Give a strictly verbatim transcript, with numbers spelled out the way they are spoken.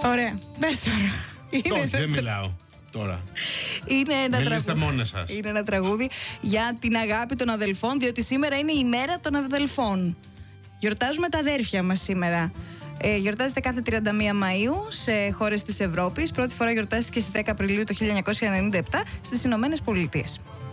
Ωραία. Πες τώρα. Όχι, δεν μιλάω τώρα. Είναι ένα, Μιλήστε τραγούδι. μόνες σας. Είναι ένα τραγούδι για την αγάπη των αδελφών, διότι σήμερα είναι η μέρα των αδελφών. Γιορτάζουμε τα αδέρφια μας σήμερα. Ε, γιορτάζεται κάθε τριάντα μία Μαΐου σε χώρες της Ευρώπης. Πρώτη φορά γιορτάστηκε στις δέκα Απριλίου το χίλια εννιακόσια ενενήντα επτά στις Ηνωμένες Πολιτείες.